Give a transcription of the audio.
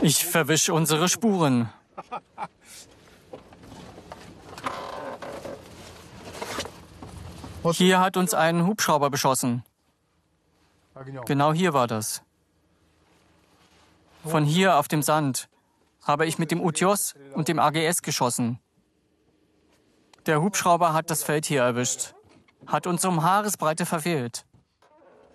Ich verwische unsere Spuren. Hier hat uns ein Hubschrauber beschossen. Genau hier war das. Von hier auf dem Sand habe ich mit dem UTIOS und dem AGS geschossen. Der Hubschrauber hat das Feld hier erwischt, hat uns um Haaresbreite verfehlt.